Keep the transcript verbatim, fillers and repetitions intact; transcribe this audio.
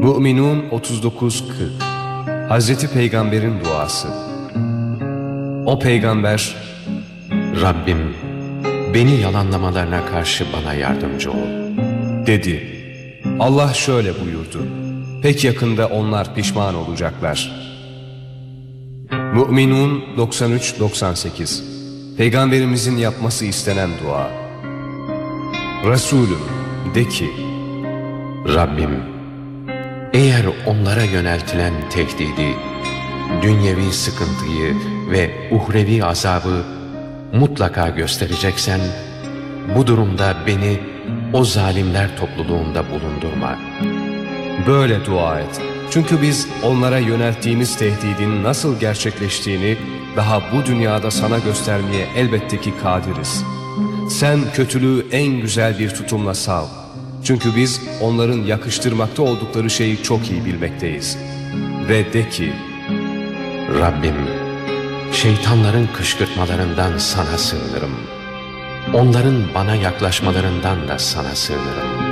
Mü'minun otuz dokuz kırk. Hazreti Peygamber'in duası. O peygamber, Rabbim beni yalanlamalarına karşı bana yardımcı ol dedi. Allah şöyle buyurdu: pek yakında onlar pişman olacaklar. Mü'minun doksan üç doksan sekiz. Peygamberimizin yapması istenen dua. Resulüm de ki, Rabbim eğer onlara yöneltilen tehdidi, dünyevi sıkıntıyı ve uhrevi azabı mutlaka göstereceksen, bu durumda beni o zalimler topluluğunda bulundurma. Böyle dua et. Çünkü biz onlara yönelttiğimiz tehdidin nasıl gerçekleştiğini daha bu dünyada sana göstermeye elbette ki kadiriz. Sen kötülüğü en güzel bir tutumla sav. Çünkü biz onların yakıştırmakta oldukları şeyi çok iyi bilmekteyiz. Ve de ki, Rabbim şeytanların kışkırtmalarından sana sığınırım. Onların bana yaklaşmalarından da sana sığınırım.